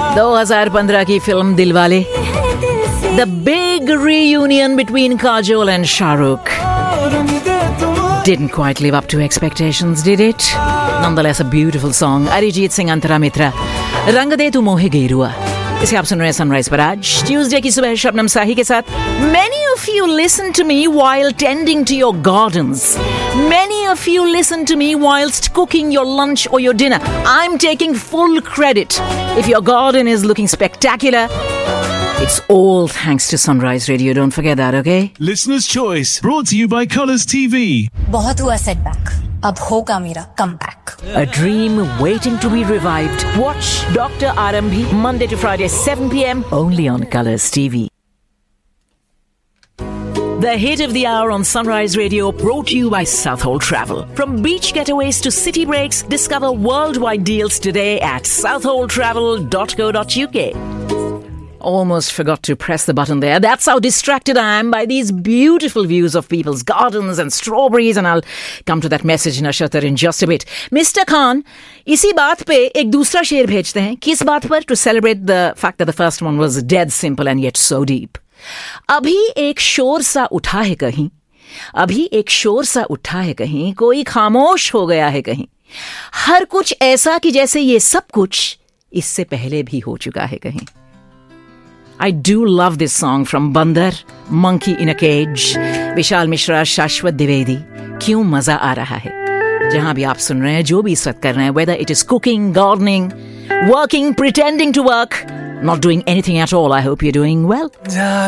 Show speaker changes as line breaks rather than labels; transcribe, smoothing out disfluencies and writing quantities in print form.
2015 की film Dilwale, The big reunion between Kajol and Shah Rukh didn't quite live up to expectations, did it? Nonetheless, a beautiful song. Arijit Singh, Antara Mitra, Rang De Tu Mohe Gairua. इसे आप सुन रहे हैं sunrise पर आज Tuesday की सुबह शबनम साही के साथ. Many of you listen to me while tending to your gardens. Many of you listen to me whilst cooking your lunch or your dinner. I'm taking full credit. If your garden is looking spectacular, it's all thanks to Sunrise Radio. Don't forget that, okay?
Listener's Choice, brought to you by Colours TV.
बहुत हुआ setback. अब होगा मेरा comeback.
A dream waiting to be revived. Watch Dr. Arambhi Monday to Friday 7 p.m. only on Colours TV. The hit of the hour on Sunrise Radio, brought to you by Southhold Travel. From beach getaways to city breaks, discover worldwide deals today at southholdtravel.co.uk. Almost forgot to press the button there. That's how distracted I am by these beautiful views of people's gardens and strawberries, and I'll come to that message, Nashtar, in just a bit. Mr. Khan, इसी बात पे एक दूसरा शेर भेजते हैं. किस बात पर? To celebrate the fact that the first one was dead simple and yet so deep. अभी एक शोर सा उठा है कहीं, अभी एक शोर सा उठा है कहीं, कोई खामोश हो गया है कहीं. हर कुछ ऐसा कि जैसे ये सब कुछ इससे पहले भी हो चुका है कहीं. I do love this song from Bandar, Monkey in a Cage, Vishal Mishra, Shashwat Dwivedi. क्यों मजा आ रहा है जहां भी आप सुन रहे हैं, जो भी इस वक्त कर रहे हैं, whether it is cooking, gardening, working, pretending to work, not doing anything at all. I hope you're doing well.
जा